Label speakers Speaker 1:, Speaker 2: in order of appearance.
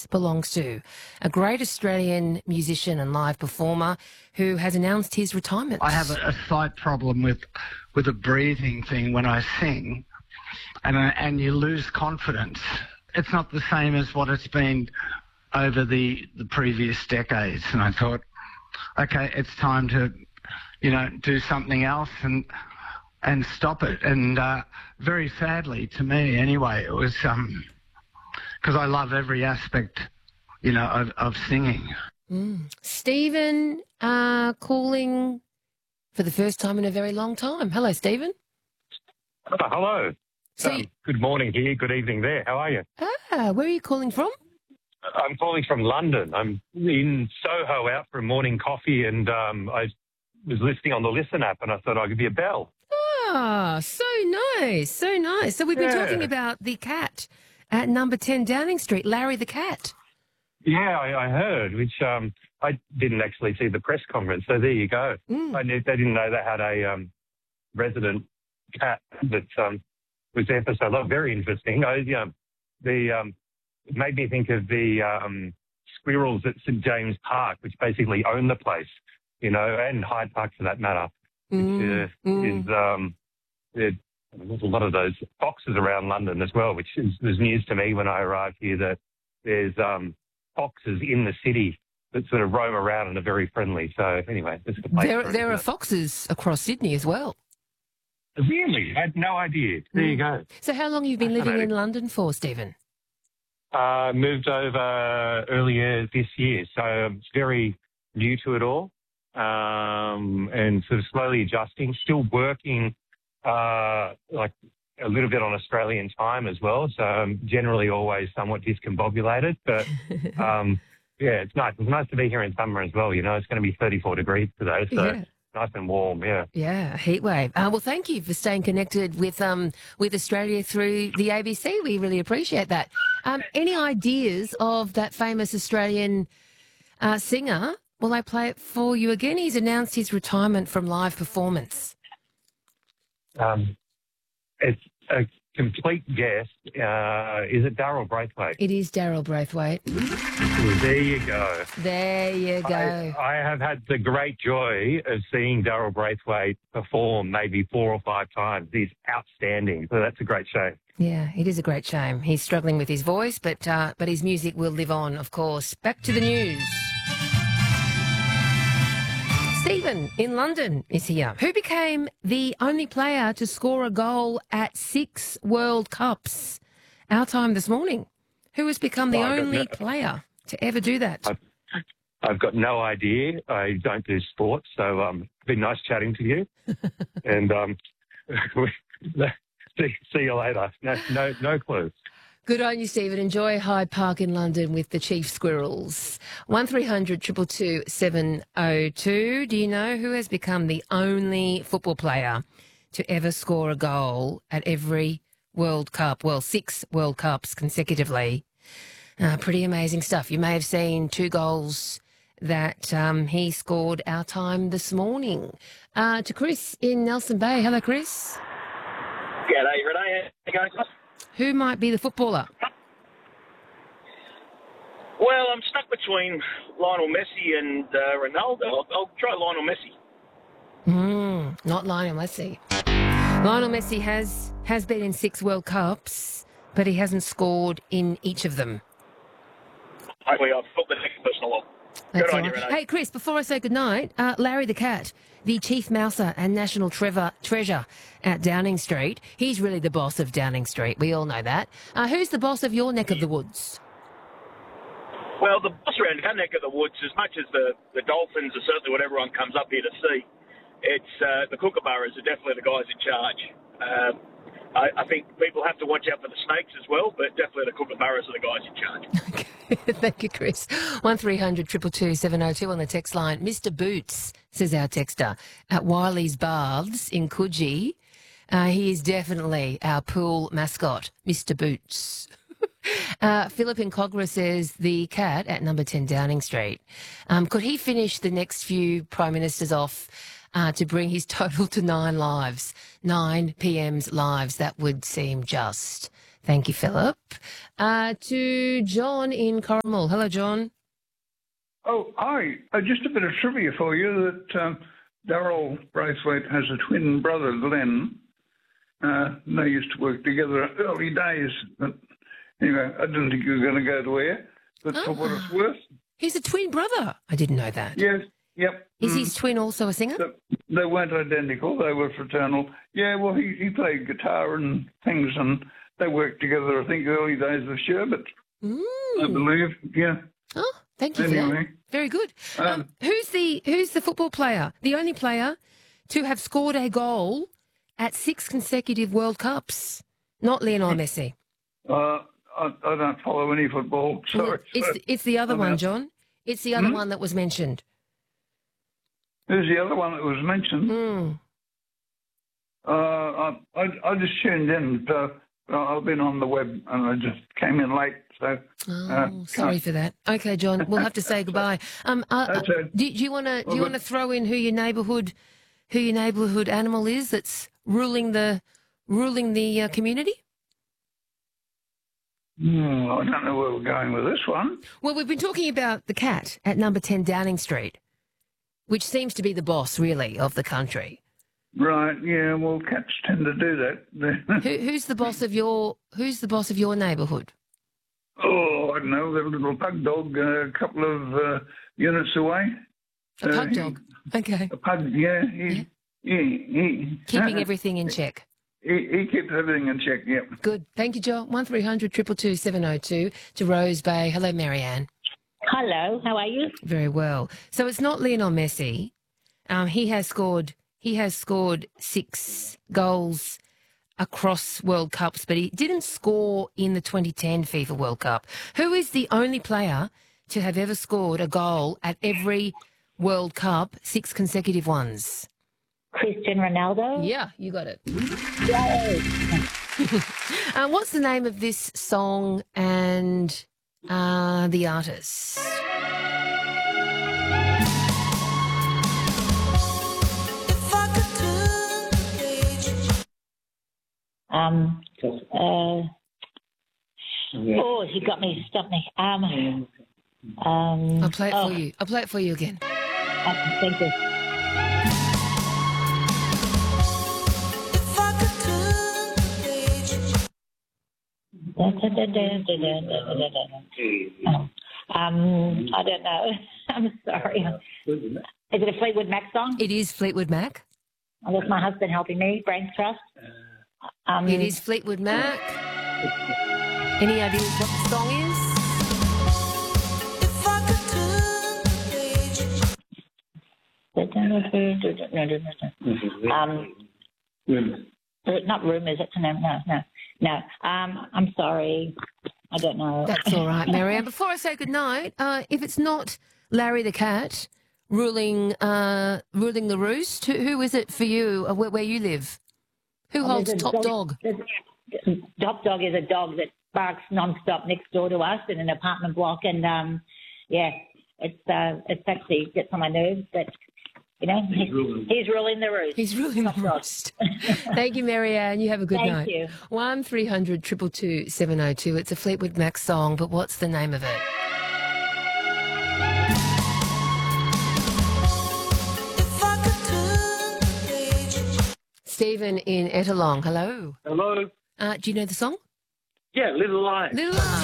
Speaker 1: Chris belongs to, a great Australian musician and live performer who has announced his retirement.
Speaker 2: I have a slight problem with a breathing thing when I sing, and you lose confidence. It's not the same as what it's been over the previous decades. And I thought, okay, it's time to, do something else and stop it. And very sadly, to me anyway, it was because I love every aspect, of singing.
Speaker 1: Stephen calling for the first time in a very long time. Hello, Stephen.
Speaker 3: Hello.
Speaker 1: So
Speaker 3: good morning here, good evening there. How are you?
Speaker 1: Where are you calling from?
Speaker 3: I'm calling from London. I'm in Soho out for a morning coffee, and I was listening on the Listen app, and I thought I'd give you a bell.
Speaker 1: Ah, so nice, so nice. So we've been talking about the cat at number 10 Downing Street, Larry the cat.
Speaker 3: Yeah, I heard, which I didn't actually see the press conference, so there you go. I didn't know they had a resident cat that was there for so long. Very interesting. It made me think of the squirrels at St James Park, which basically own the place, and Hyde Park for that matter. There's a lot of those foxes around London as well, which was news to me when I arrived here, that there's foxes in the city that sort of roam around and are very friendly. So anyway, this is the place.
Speaker 1: There are foxes across Sydney as well.
Speaker 3: Really? I had no idea. There you go.
Speaker 1: So how long have you been living in London for, Stephen?
Speaker 3: Moved over earlier this year, so it's very new to it all, and sort of slowly adjusting. Still working like a little bit on Australian time as well, so I'm generally always somewhat discombobulated. But yeah, it's nice. It's nice to be here in summer as well. It's going to be 34 degrees today, so nice and warm.
Speaker 1: Yeah, heat wave. Well, thank you for staying connected with Australia through the ABC. We really appreciate that. Any ideas of that famous Australian singer? Well, I play it for you again. He's announced his retirement from live performance.
Speaker 3: It's a complete guess. Is it Daryl Braithwaite?
Speaker 1: It is Daryl Braithwaite.
Speaker 3: There you go.
Speaker 1: There you go.
Speaker 3: I have had the great joy of seeing Daryl Braithwaite perform maybe 4 or 5 times. He's outstanding. So that's a great shame.
Speaker 1: Yeah, it is a great shame. He's struggling with his voice, but his music will live on, of course. Back to the news. Stephen in London is here, who became the only player to score a goal at 6 World Cups. Our time this morning. Who has become the only player to ever do that?
Speaker 3: I've got no idea. I don't do sports, so it's been nice chatting to you. And see you later. No clue.
Speaker 1: Good on you, Stephen. Enjoy Hyde Park in London with the Chief Squirrels. 1300 222 702. Do you know who has become the only football player to ever score a goal at every World Cup? Well, 6 World Cups consecutively. Pretty amazing stuff. You may have seen 2 goals that he scored our time this morning. To Chris in Nelson Bay. Hello, Chris.
Speaker 4: G'day, Renee. How you going, Chris?
Speaker 1: Who might be the footballer?
Speaker 4: Well, I'm stuck between Lionel Messi and Ronaldo. I'll try Lionel Messi.
Speaker 1: Not Lionel Messi. Lionel Messi has been in 6 World Cups, but he hasn't scored in each of them.
Speaker 4: Hopefully I've got the next person along. Good on you, Renee.
Speaker 1: Hey, Chris, before I say goodnight, Larry the cat, the chief mouser and national treasure at Downing Street. He's really the boss of Downing Street. We all know that. Who's the boss of your neck of the woods?
Speaker 4: Well, the boss around our neck of the woods, as much as the Dolphins are certainly what everyone comes up here to see, it's the Kookaburras are definitely the guys in charge. I think people have to watch out for the snakes as well, but definitely the Kookaburras are the guys in charge.
Speaker 1: Okay. Thank you, Chris. 1300 222 702 on the text line. Mr. Boots, says our texter, at Wiley's Baths in Coogee. He is definitely our pool mascot, Mr. Boots. Philip in Cogra says the cat at number 10 Downing Street. Could he finish the next few Prime Ministers off to bring his total to 9 lives? 9 PM's lives. That would seem just. Thank you, Philip. To John in Corrimal. Hello, John.
Speaker 5: Oh, hi. Just a bit of trivia for you that Darryl Braithwaite has a twin brother, Glenn. They used to work together early days. But anyway, I didn't think you were going to go to air, but for what it's worth.
Speaker 1: He's a twin brother. I didn't know that.
Speaker 5: Yes, yep.
Speaker 1: Is his twin also a singer?
Speaker 5: They weren't identical. They were fraternal. Yeah, well, he played guitar and things, and they worked together, I think, early days of Sherbet, I believe. Yeah.
Speaker 1: Oh, thank you for that.
Speaker 5: Anyway.
Speaker 1: Very good. Who's the football player, the only player to have scored a goal at 6 consecutive World Cups? Not Lionel Messi.
Speaker 5: I don't follow any football. Sorry.
Speaker 1: It's the other one, John. It's the other one that was mentioned.
Speaker 5: Who's the other one that was mentioned? I just tuned in. I've been on the web and I just came in late. So
Speaker 1: sorry for that. Okay, John, we'll have to say goodbye. Do you want to throw in who your neighbourhood animal is that's ruling the community?
Speaker 5: I don't know where we're going with this one.
Speaker 1: Well, we've been talking about the cat at number 10 Downing Street, which seems to be the boss, really, of the country.
Speaker 5: Right. Yeah. Well, cats tend to do that.
Speaker 1: Who's the boss of your neighbourhood?
Speaker 5: Oh, I don't know. They're a little pug dog, a couple of units away.
Speaker 1: A pug dog. Okay.
Speaker 5: A pug. Yeah. He
Speaker 1: keeping everything in check.
Speaker 5: He keeps everything in check. Yep.
Speaker 1: Good. Thank you, Joe. 1300 222 702 to Rose Bay. Hello, Marianne.
Speaker 6: Hello. How are you?
Speaker 1: Very well. So it's not Lionel Messi. He has scored 6 goals across World Cups, but he didn't score in the 2010 FIFA World Cup. Who is the only player to have ever scored a goal at every World Cup, 6 consecutive ones?
Speaker 6: Cristiano Ronaldo?
Speaker 1: Yeah, you got it.
Speaker 6: Yay.
Speaker 1: What's the name of this song and the artist?
Speaker 6: Oh, he got me, stumped me.
Speaker 1: I'll play it for you. I'll play it for you again.
Speaker 6: Thank you. I don't know. I'm sorry. Is it a Fleetwood Mac song?
Speaker 1: It is Fleetwood Mac.
Speaker 6: Oh, that's my husband helping me, Brain Trust.
Speaker 1: It is Fleetwood Mac. Any ideas what the song is?
Speaker 6: Not Rumours, it's a name. No. I'm sorry. I don't know.
Speaker 1: That's all right, Marianne. Before I say goodnight, if it's not Larry the Cat ruling the roost, who is it for you where you live? Who holds top dog?
Speaker 6: Top dog is a dog that barks non-stop next door to us in an apartment block, and it's actually gets on my nerves, but you know, he's ruling the roost.
Speaker 1: He's ruling the roost. Thank you, Marianne. You have a good night.
Speaker 6: Thank you.
Speaker 1: 1300 222 702. It's a Fleetwood Mac song, but what's the name of it? Stephen in Ettalong. Hello.
Speaker 7: Hello.
Speaker 1: Do you know the song?
Speaker 7: Yeah, Little Lies.
Speaker 1: Little Lies.